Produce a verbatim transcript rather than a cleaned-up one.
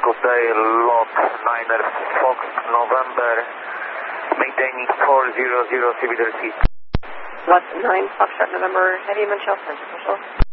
good day, lot Niner Fox November, maintaining four zero zero Civil Sea. Lot nine Foxtrot November, heavy Munchel, Central Control.